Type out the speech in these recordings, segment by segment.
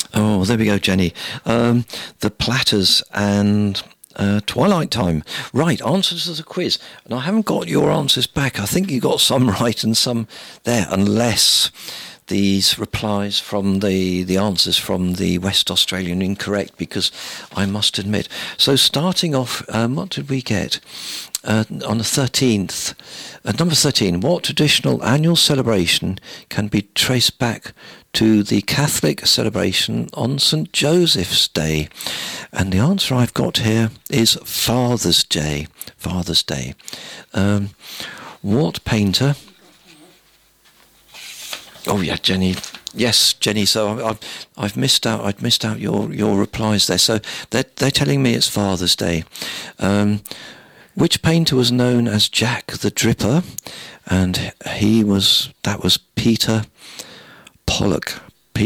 Oh, there we go, Jenny. The Platters and Twilight Time. Right, answers to the quiz. And I haven't got your answers back. I think you got some right and some there, unless these replies from the answers from the West Australian incorrect, because I must admit. So starting off, what did we get? On the 13th, number 13, what traditional annual celebration can be traced back to the Catholic celebration on St. Joseph's Day? And the answer I've got here is Father's Day. Father's Day. What painter? Oh yeah, Jenny. Yes, Jenny. So I've missed out. I'd missed out your replies there. So they're telling me it's Father's Day. Which painter was known as Jack the Dripper? And that was Peter Pollock.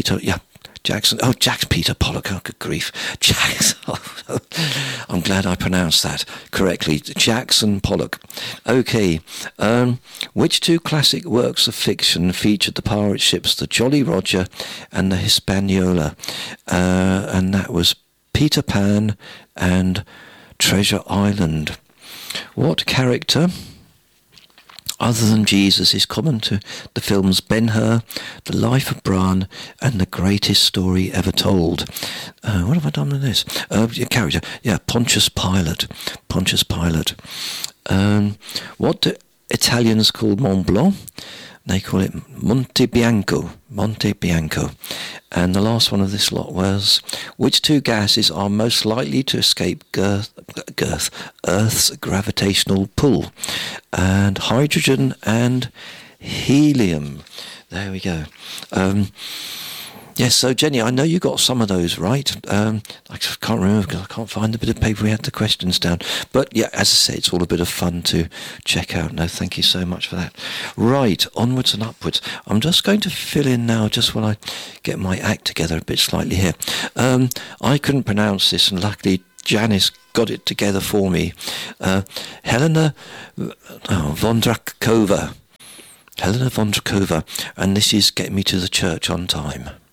Peter Pollock. Oh, good grief. Jackson. I'm glad I pronounced that correctly. Jackson Pollock. Okay. Which two classic works of fiction featured the pirate ships, the Jolly Roger and the Hispaniola? And that was Peter Pan and Treasure Island. What character, other than Jesus, is common to the films Ben-Hur, The Life of Brian, and The Greatest Story Ever Told? What have I done with this? Character, Pontius Pilate. Pontius Pilate. What do Italians call Mont Blanc? They call it Monte Bianco. Monte Bianco. And the last one of this lot was, which two gases are most likely to escape Earth's gravitational pull? And hydrogen and helium. There we go. Yes, so Jenny, I know you got some of those right. I can't remember because I can't find the bit of paper we had the questions down. But yeah, as I say, it's all a bit of fun to check out. No, thank you so much for that. Right, onwards and upwards. I'm just going to fill in now, just while I get my act together a bit slightly here. I couldn't pronounce this, and luckily Janice got it together for me. Helena Vondrakova. Helena Vondrakova, and this is Get Me to the Church on Time.